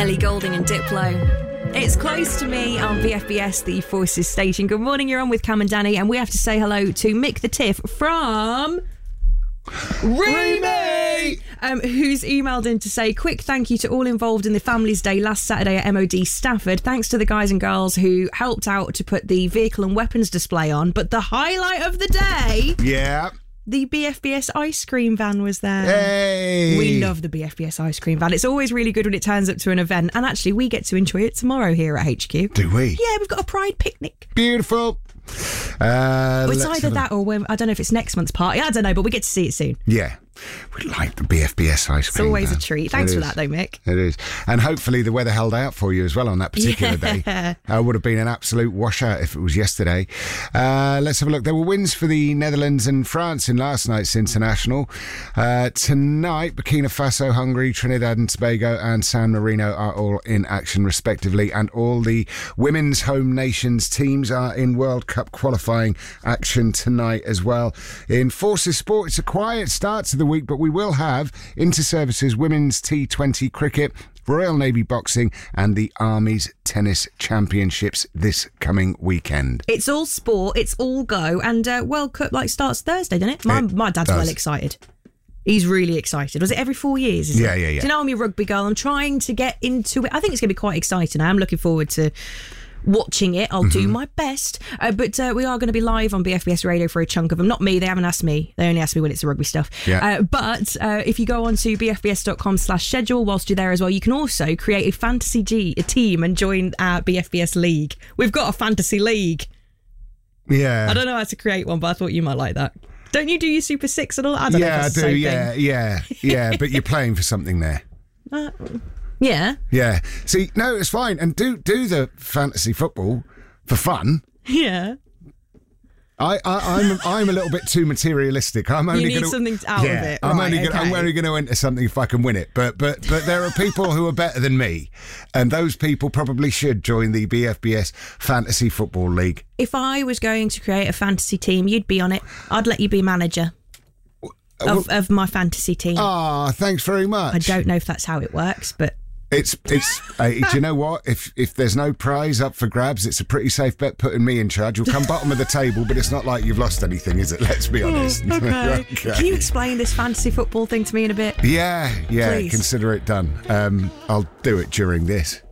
Ellie Goulding and Diplo. It's close to me on VFBS, the Forces station. Good morning, you're on with Cam and Danny, and we have to say hello to Mick the Tiff from Remy, who's emailed in to say, quick thank you to all involved in the Families Day last Saturday at MOD Stafford. Thanks to the guys and girls who helped out to put the vehicle and weapons display on. But the highlight of the day... Yeah. The BFBS ice cream van was there. Hey! We love the BFBS ice cream van. It's always really good when it turns up to an event. And actually, we get to enjoy it tomorrow here at HQ. Do we? Yeah, we've got a Pride picnic. Beautiful. It's either that or I don't know if it's next month's party. I don't know, but we get to see it soon. Yeah. We like the BFBS ice cream. It's always van. a treat. Thanks for that, though, Mick. It is. And hopefully the weather held out for you as well on that particular day. Would have been an absolute washout if it was yesterday. Let's have a look. There were wins for the Netherlands and France in last night's international. Tonight, Burkina Faso, Hungary, Trinidad and Tobago and San Marino are all in action respectively. And all the women's home nations teams are in World Cup qualifying action tonight as well. In Forces Sport, it's a quiet start to the week, but we will have Inter-Services Women's T20 Cricket, Royal Navy Boxing and the Army's Tennis Championships this coming weekend. It's all sport, it's all go, and World Cup starts Thursday, doesn't it? My dad's well excited. He's really excited. Was it every 4 years? Yeah. Do you know I'm a rugby girl? I'm trying to get into it. I think it's going to be quite exciting. I am looking forward to watching it. I'll do my best. But we are going to be live on BFBS Radio for a chunk of them. Not me, they haven't asked me. They only ask me when it's the rugby stuff. Yeah. But if you go on to bfbs.com/schedule whilst you're there as well, you can also create a fantasy team and join our BFBS league. We've got a fantasy league. Yeah. I don't know how to create one, but I thought you might like that. Don't you do your Super Six and all? I don't know if that's the same thing. Yeah. But you're playing for something there. Yeah. Yeah. See, no, it's fine. And do the fantasy football for fun. Yeah. I'm a little bit too materialistic. I'm only you need something out of it. I'm only going to enter something if I can win it. But there are people who are better than me, and those people probably should join the BFBS Fantasy Football League. If I was going to create a fantasy team, you'd be on it. I'd let you be manager of my fantasy team. Thanks very much. I don't know if that's how it works, but it's do you know what? If there's no prize up for grabs, it's a pretty safe bet putting me in charge. You'll come bottom of the table, but it's not like you've lost anything, is it? Let's be honest. Okay. Can you explain this fantasy football thing to me in a bit? Yeah. Please. Consider it done. I'll do it during this.